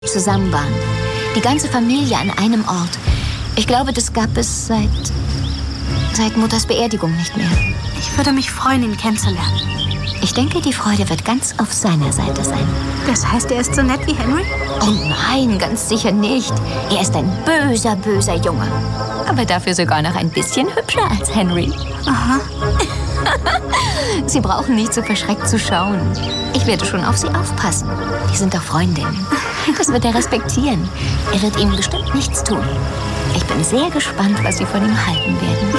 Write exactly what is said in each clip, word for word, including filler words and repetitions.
zusammen waren. Die ganze Familie an einem Ort. Ich glaube, das gab es seit, seit Mutters Beerdigung nicht mehr. Ich würde mich freuen, ihn kennenzulernen. Ich denke, die Freude wird ganz auf seiner Seite sein. Das heißt, er ist so nett wie Henry? Oh nein, ganz sicher nicht. Er ist ein böser, böser Junge. Aber dafür sogar noch ein bisschen hübscher als Henry. Aha. Sie brauchen nicht so verschreckt zu schauen. Ich werde schon auf sie aufpassen. Die sind doch Freundinnen. Das wird er respektieren. Er wird ihnen bestimmt nichts tun. Ich bin sehr gespannt, was sie von ihm halten werden.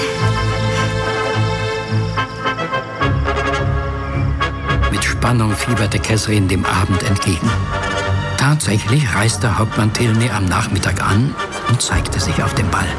Mit Spannung fieberte Catherine dem Abend entgegen. Tatsächlich reiste Hauptmann Tilney am Nachmittag an und zeigte sich auf dem Ball.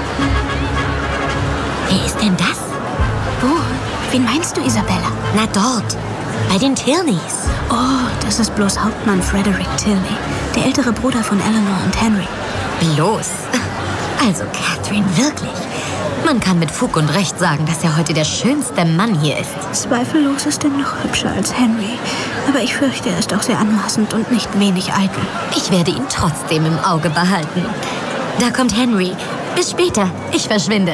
Wer ist denn das? Wo? Wen meinst du, Isabella? Na dort, bei den Tilneys. Oh, das ist bloß Hauptmann Frederick Tilney, der ältere Bruder von Eleanor und Henry. Bloß? Also, Catherine, wirklich? Man kann mit Fug und Recht sagen, dass er heute der schönste Mann hier ist. Zweifellos ist er noch hübscher als Henry. Aber ich fürchte, er ist auch sehr anmaßend und nicht wenig eitel. Ich werde ihn trotzdem im Auge behalten. Da kommt Henry. Bis später. Ich verschwinde.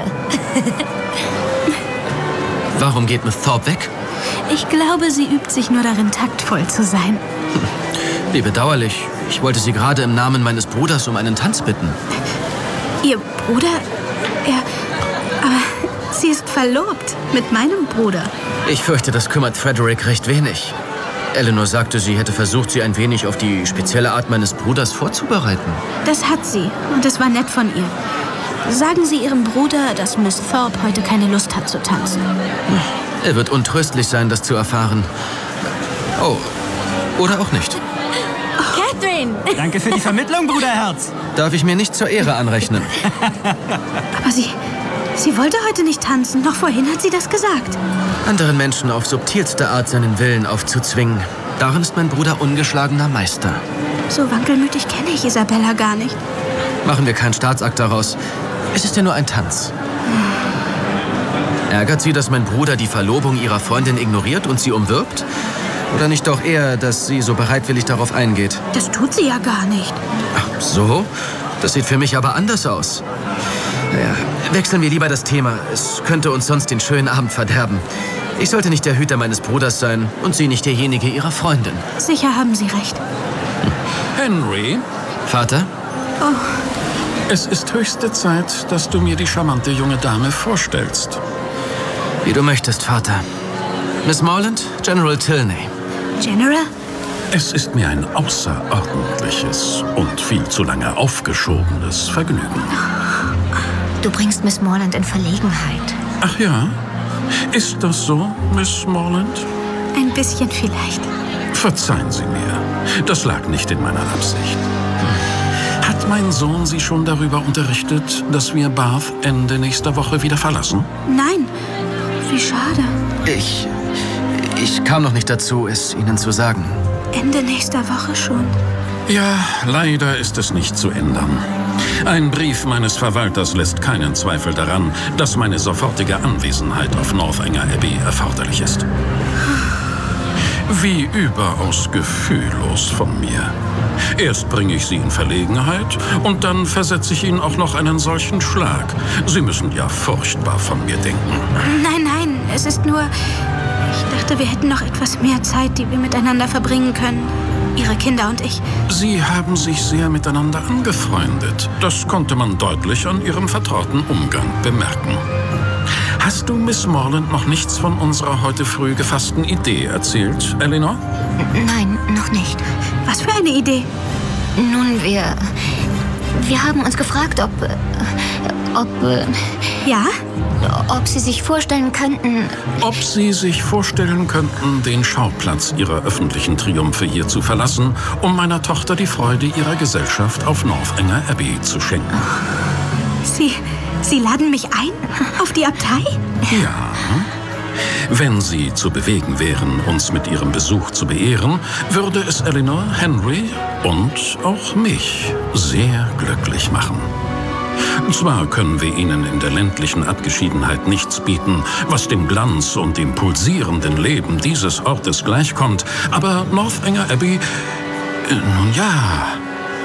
Warum geht Miss Thorpe weg? Ich glaube, sie übt sich nur darin, taktvoll zu sein. Wie bedauerlich. Ich wollte Sie gerade im Namen meines Bruders um einen Tanz bitten. Ihr Bruder? Er... Aber sie ist verlobt mit meinem Bruder. Ich fürchte, das kümmert Frederick recht wenig. Eleanor sagte, sie hätte versucht, sie ein wenig auf die spezielle Art meines Bruders vorzubereiten. Das hat sie und es war nett von ihr. Sagen Sie Ihrem Bruder, dass Miss Thorpe heute keine Lust hat zu tanzen. Er wird untröstlich sein, das zu erfahren. Oh, oder auch nicht. Catherine! Danke für die Vermittlung, Bruderherz. Darf ich mir nicht zur Ehre anrechnen. Aber sie... Sie wollte heute nicht tanzen. Noch vorhin hat sie das gesagt. Anderen Menschen auf subtilste Art seinen Willen aufzuzwingen. Darin ist mein Bruder ungeschlagener Meister. So wankelmütig kenne ich Isabella gar nicht. Machen wir keinen Staatsakt daraus. Es ist ja nur ein Tanz. Ärgert Sie, dass mein Bruder die Verlobung Ihrer Freundin ignoriert und sie umwirbt? Oder nicht doch eher, dass sie so bereitwillig darauf eingeht? Das tut sie ja gar nicht. Ach, so? Das sieht für mich aber anders aus. Naja, wechseln wir lieber das Thema. Es könnte uns sonst den schönen Abend verderben. Ich sollte nicht der Hüter meines Bruders sein und Sie nicht derjenige Ihrer Freundin. Sicher haben Sie recht. Henry? Vater? Oh. Es ist höchste Zeit, dass du mir die charmante junge Dame vorstellst. Wie du möchtest, Vater. Miss Morland, General Tilney. General? Es ist mir ein außerordentliches und viel zu lange aufgeschobenes Vergnügen. Du bringst Miss Morland in Verlegenheit. Ach ja? Ist das so, Miss Morland? Ein bisschen vielleicht. Verzeihen Sie mir. Das lag nicht in meiner Absicht. Hat mein Sohn Sie schon darüber unterrichtet, dass wir Bath Ende nächster Woche wieder verlassen? Nein. Wie schade. Ich... Ich kam noch nicht dazu, es Ihnen zu sagen. Ende nächster Woche schon. Ja, leider ist es nicht zu ändern. Ein Brief meines Verwalters lässt keinen Zweifel daran, dass meine sofortige Anwesenheit auf Northanger Abbey erforderlich ist. Wie überaus gefühllos von mir. Erst bringe ich Sie in Verlegenheit und dann versetze ich Ihnen auch noch einen solchen Schlag. Sie müssen ja furchtbar von mir denken. Nein, nein, es ist nur... Ich dachte, wir hätten noch etwas mehr Zeit, die wir miteinander verbringen können. Ihre Kinder und ich. Sie haben sich sehr miteinander angefreundet. Das konnte man deutlich an Ihrem vertrauten Umgang bemerken. Hast du Miss Morland noch nichts von unserer heute früh gefassten Idee erzählt, Eleanor? Nein, noch nicht. Was für eine Idee? Nun, wir... Wir haben uns gefragt, ob... Ob... Ja? Ob Sie sich vorstellen könnten... Ob Sie sich vorstellen könnten, den Schauplatz Ihrer öffentlichen Triumphe hier zu verlassen, um meiner Tochter die Freude ihrer Gesellschaft auf Northanger Abbey zu schenken. Sie... Sie laden mich ein? Auf die Abtei? Ja. Wenn Sie zu bewegen wären, uns mit Ihrem Besuch zu beehren, würde es Eleanor, Henry und auch mich sehr glücklich machen. Zwar können wir Ihnen in der ländlichen Abgeschiedenheit nichts bieten, was dem Glanz und dem pulsierenden Leben dieses Ortes gleichkommt, aber Northanger Abbey, äh, nun ja...